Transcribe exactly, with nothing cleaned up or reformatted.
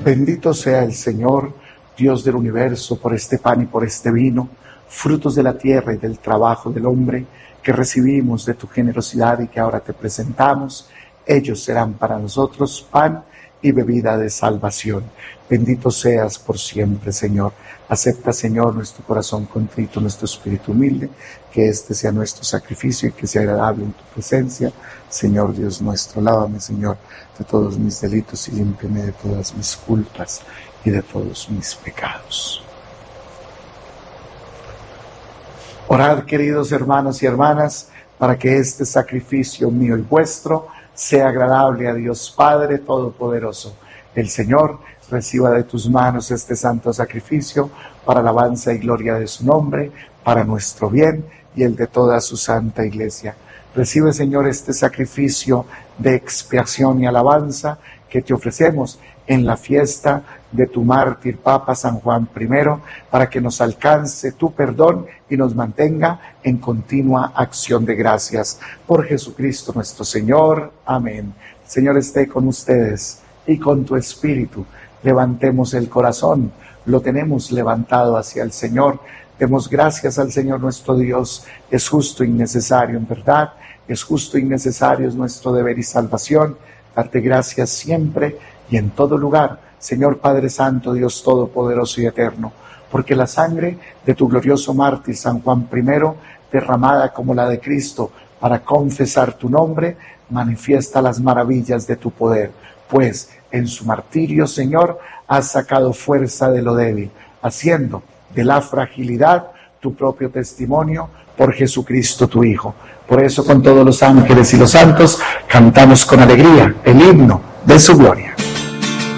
Bendito sea el Señor, Dios del universo, por este pan y por este vino, frutos de la tierra y del trabajo del hombre, que recibimos de tu generosidad y que ahora te presentamos. Ellos serán para nosotros pan y bebida de salvación. Bendito seas por siempre, Señor. Acepta, Señor, nuestro corazón contrito, nuestro espíritu humilde, que este sea nuestro sacrificio y que sea agradable en tu presencia. Señor Dios nuestro, lávame, Señor, de todos mis delitos y límpiame de todas mis culpas y de todos mis pecados. Orad, queridos hermanos y hermanas, para que este sacrificio mío y vuestro sea agradable a Dios Padre Todopoderoso. El Señor reciba de tus manos este santo sacrificio para alabanza y gloria de su nombre, para nuestro bien y el de toda su santa Iglesia. Recibe, Señor, este sacrificio de expiación y alabanza que te ofrecemos en la fiesta de tu mártir Papa San Juan primero, para que nos alcance tu perdón y nos mantenga en continua acción de gracias. Por Jesucristo nuestro Señor. Amén. El Señor esté con ustedes y con tu espíritu. Levantemos el corazón, lo tenemos levantado hacia el Señor. Demos gracias al Señor nuestro Dios. Es justo y necesario, en verdad, es justo y necesario, es nuestro deber y salvación. Darte gracias siempre y en todo lugar, Señor Padre Santo, Dios Todopoderoso y Eterno, porque la sangre de tu glorioso mártir San Juan primero, derramada como la de Cristo para confesar tu nombre, manifiesta las maravillas de tu poder, pues en su martirio, Señor, has sacado fuerza de lo débil, haciendo de la fragilidad tu propio testimonio por Jesucristo tu Hijo. Por eso, con todos los ángeles y los santos, cantamos con alegría el himno de su gloria.